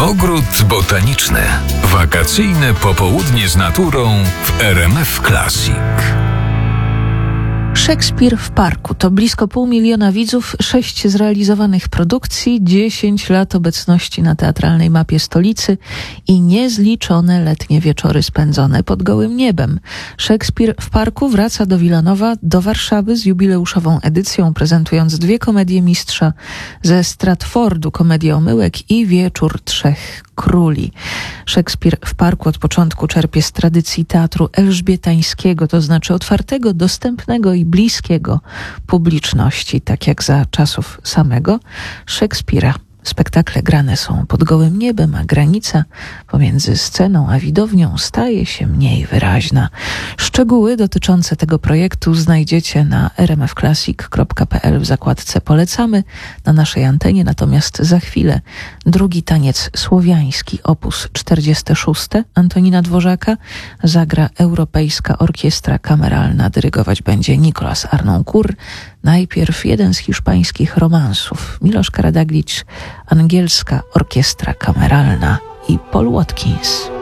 Ogród botaniczny. Wakacyjne popołudnie z naturą w RMF Classic. Szekspir w parku to blisko 500 000 widzów, 6 zrealizowanych produkcji, 10 lat obecności na teatralnej mapie stolicy i niezliczone letnie wieczory spędzone pod gołym niebem. Szekspir w parku wraca do Wilanowa, do Warszawy z jubileuszową edycją, prezentując 2 komedie mistrza ze Stratfordu, komedię Omyłek i Wieczór Trzech Króli. Szekspir w parku od początku czerpie z tradycji teatru elżbietańskiego, to znaczy otwartego, dostępnego i bliskiego publiczności, tak jak za czasów samego Szekspira. Spektakle grane są pod gołym niebem, a granica pomiędzy sceną a widownią staje się mniej wyraźna. Szczegóły dotyczące tego projektu znajdziecie na rmfclassic.pl w zakładce Polecamy na naszej antenie, natomiast za chwilę drugi taniec słowiański, opus 46 Antonina Dworzaka zagra Europejska Orkiestra Kameralna. Dyrygować będzie Nicolas Arnoncourt. Najpierw jeden z hiszpańskich romansów, Miloš Karađagić, Angielska Orkiestra Kameralna i Paul Watkins.